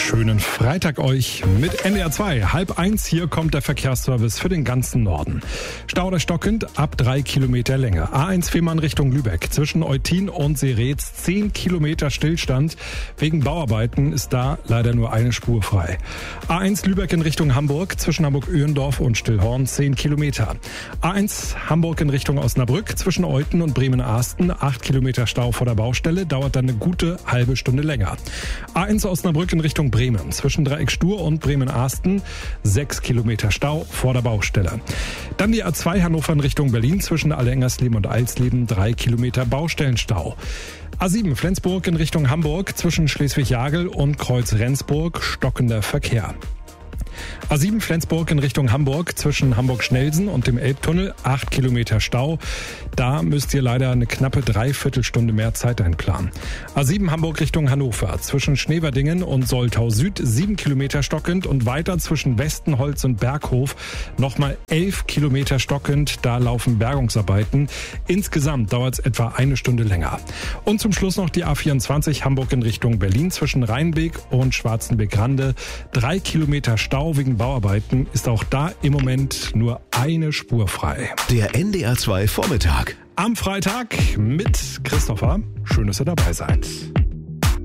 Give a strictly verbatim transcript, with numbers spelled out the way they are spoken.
Schönen Freitag euch mit N D R zwei. Halb eins, hier kommt der Verkehrsservice für den ganzen Norden. Stau oder stockend ab drei Kilometer Länge. A eins Fehmarn Richtung Lübeck. Zwischen Eutin und Seretz zehn Kilometer Stillstand. Wegen Bauarbeiten ist da leider nur eine Spur frei. A eins Lübeck in Richtung Hamburg. Zwischen Hamburg-Öhrendorf und Stillhorn zehn Kilometer. A eins Hamburg in Richtung Osnabrück. Zwischen Euten und Bremen-Arsten acht Kilometer Stau vor der Baustelle. Dauert dann eine gute halbe Stunde länger. A eins Osnabrück in Richtung Bremen. Zwischen Dreieck Stur und Bremen-Arsten sechs Kilometer Stau vor der Baustelle. Dann die A zwei Hannover in Richtung Berlin. Zwischen Alle-Engersleben und Eilsleben drei Kilometer Baustellenstau. A sieben Flensburg in Richtung Hamburg. Zwischen Schleswig-Jagel und Kreuz-Rendsburg stockender Verkehr. A sieben Flensburg in Richtung Hamburg, zwischen Hamburg-Schnelsen und dem Elbtunnel, acht Kilometer Stau. Da müsst ihr leider eine knappe Dreiviertelstunde mehr Zeit einplanen. A sieben Hamburg Richtung Hannover, zwischen Schneverdingen und Soltau Süd, sieben Kilometer stockend und weiter zwischen Westenholz und Berghof nochmal elf Kilometer stockend. Da laufen Bergungsarbeiten. Insgesamt dauert es etwa eine Stunde länger. Und zum Schluss noch die A vierundzwanzig Hamburg in Richtung Berlin, zwischen Rheinbeek und Schwarzenbeek-Rande, drei Kilometer Stau wegen Bauarbeiten, ist auch da im Moment nur eine Spur frei. Der N D R zwei Vormittag. Am Freitag mit Christopher. Schön, dass ihr dabei seid.